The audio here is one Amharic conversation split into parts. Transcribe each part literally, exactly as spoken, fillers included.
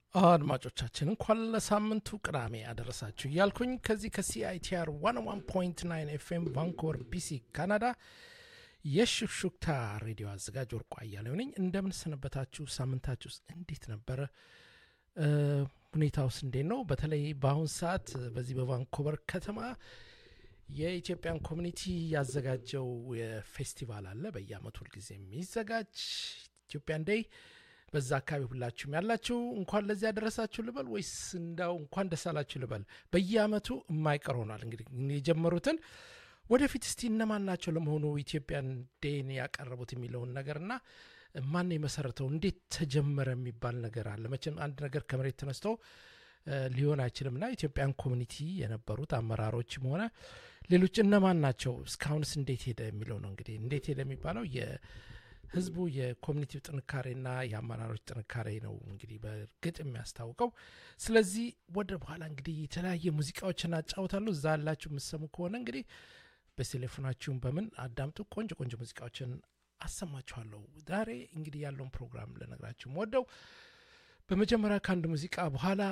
አድማጮቻችን እንኳን ለሳምንቱ ቅዳሜ አደረሳችሁ እያልኩኝ ከዚህ ከሲአይቲአር መቶ አንድ ነጥብ ዘጠኝ ኤፍኤም ቫንኮቨር ቢሲ ካናዳ የሹክሹክታ ሬዲዮ አዘጋጅ ወርቁ አያሌው ነኝ። እንደምን ሰነበታችሁ? ሳምንታችሁስ እንዴት ነበረ? ሁኔታውስ እንዴት ነው? በተለይ በአሁን ሰዓት በዚህ በቫንኮቨር ከተማ የኢትዮጵያን ኮሚኒቲ ያዘጋጀው የፌስቲቫል አለ። በየአመቱ ሁልጊዜ የሚዘጋጅ ኢትዮጵያን ዴይ። በዛ አካባቢ ሁላችሁም ያላችሁ እንኳን ለዚህ ያደረሳችሁ ልበል ወይስ እንዳው እንኳን ደስ አላችሁ ልበል? በየአመቱ የማይቀር ሆኗል። እንግዲህ የጀመሩትን ወደፊት እስቲ እነማን ናቸው ለመሆኑ ኢትዮጵያን ዴይን ያቀረቡት የሚለውን ነገርና ማን የመሰረተው እንዴት ተጀመረ የሚባል ነገር አለ። መቼም አንድ ነገር ከመሬት ተነስቶ ሊሆን አይችልምና ኢትዮጵያን ኮሚኒቲ የነበሩት አመራሮችም ሆነ ሌሎች እነማን ናቸው፣ እስካሁንስ እንዴት ሄደ የሚለው ነው። እንግዲህ እንዴት ሄደ የሚባለው የህዝቡ የኮሚኒቲው ጥንካሬና የአመራሮች ጥንካሬ ነው እንግዲህ በእርግጥ የሚያስታውቀው። ስለዚህ ወደ በኋላ እንግዲህ የተለያየ ሙዚቃዎችን አጫውታለሁ። እዛ ያላችሁ የምትሰሙ ከሆነ እንግዲህ በቴሌፎናችሁም በምን አዳምጡ። ቆንጆ ቆንጆ ሙዚቃዎችን አሰማችኋለሁ። ዛሬ እንግዲህ ያለውን ፕሮግራም ልነግራችሁ ወደው በመጀመሪያ ከአንድ ሙዚቃ በኋላ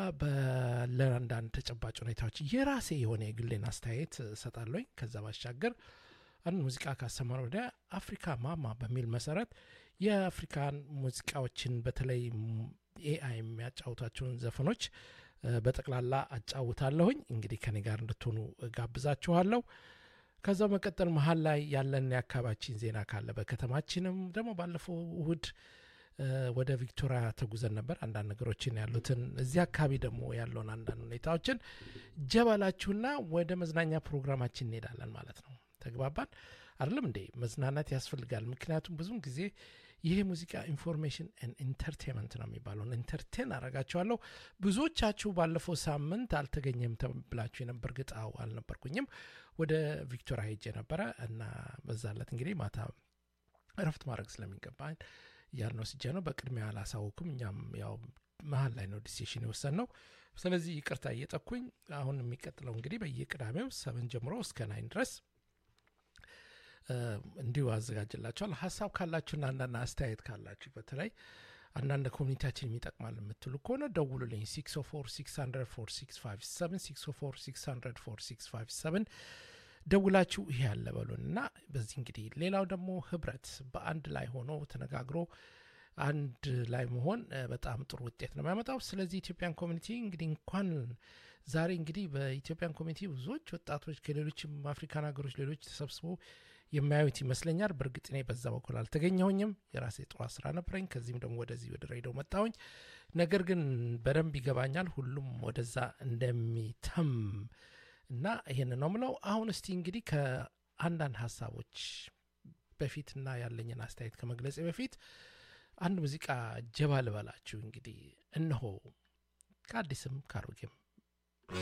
ለአንዳንድ ተጨባጭ ሁኔታዎች የራሴ የሆነ የግሌን አስተያየት እሰጣለሁ። ከዛ ባሻገር አንድ ሙዚቃ ካሰማን ወደ አፍሪካ ማማ በሚል መሰረት የአፍሪካን ሙዚቃዎችን በተለይ ኤአይ የሚያጫውታቸውን ዘፈኖች በጠቅላላ አጫውታለሁኝ። እንግዲህ ከኔ ጋር እንድትሆኑ ጋብዛችኋለሁ። ከዛ መቀጠል መሀል ላይ ያለን የአካባቢያችን ዜና ካለ በከተማችንም ደግሞ ባለፈው እሁድ ወደ ቪክቶሪያ ተጉዘን ነበር። አንዳንድ ነገሮችን ያሉትን እዚህ አካባቢ ደግሞ ያለውን አንዳንድ ሁኔታዎችን ጀባላችሁና ወደ መዝናኛ ፕሮግራማችን እንሄዳለን ማለት ነው። ተግባባን አይደለም እንዴ? መዝናናት ያስፈልጋል። ምክንያቱም ብዙም ጊዜ ይሄ ሙዚቃ ኢንፎርሜሽን ኤንድ ኢንተርቴይንመንት ነው የሚባለው። ኢንተርቴን አረጋችኋለሁ። ብዙዎቻችሁ ባለፈው ሳምንት አልተገኘም ተብላችሁ የነበር። ግጣው አልነበርኩኝም። ወደ ቪክቶሪያ ሄጄ ነበረ እና በዛለት እንግዲህ ማታ እረፍት ማድረግ ስለሚገባኝ ያልነው ሲጀ ነው። በቅድሚያ አላሳውኩም። እኛም ያው መሀል ላይ ነው ዲሲሽን የወሰንነው። ስለዚህ ይቅርታ እየጠኩኝ አሁን የሚቀጥለው እንግዲህ በየቅዳሜው ሰብን ጀምሮ እስከ ናይን ድረስ እንዲሁ አዘጋጅላችኋል። ሀሳብ ካላችሁና አንዳንድ አስተያየት ካላችሁ በተለይ አንዳንድ ኮሚኒቲያችን የሚጠቅማል የምትሉ ከሆነ ደውሉልኝ። ሲክስ ኦ ፎር ሲክስ ሀንድረድ ፎር ሲክስ ፋይቭ ሰቨን ሲክስ ኦ ፎር ሲክስ ሀንድረድ ፎር ሲክስ ፋይቭ ሰቨን ደውላችሁ ይሄ ያለ በሉን እና በዚህ እንግዲህ ሌላው ደግሞ ህብረት በአንድ ላይ ሆኖ ተነጋግሮ አንድ ላይ መሆን በጣም ጥሩ ውጤት ነው የሚያመጣው። ስለዚህ ኢትዮጵያን ኮሚኒቲ እንግዲህ እንኳን ዛሬ እንግዲህ በኢትዮጵያን ኮሚኒቲ ብዙዎች ወጣቶች ከሌሎችም አፍሪካን ሀገሮች ሌሎች ተሰብስበው የሚያዩት ይመስለኛል። በእርግጥ እኔ በዛ በኩል አልተገኘሁኝም። የራሴ ጥሩ ስራ ነበረኝ። ከዚህም ደግሞ ወደዚህ ወደ ሬዲዮ መጣሁኝ። ነገር ግን በደንብ ይገባኛል ሁሉም ወደዛ እንደሚተም እና ይሄን ነው ምለው። አሁን እስቲ እንግዲህ ከአንዳንድ ሀሳቦች በፊትና ያለኝን አስተያየት ከመግለጽ በፊት አንድ ሙዚቃ ጀባ ልበላችሁ። እንግዲህ እነሆ ከአዲስም ካሮጌም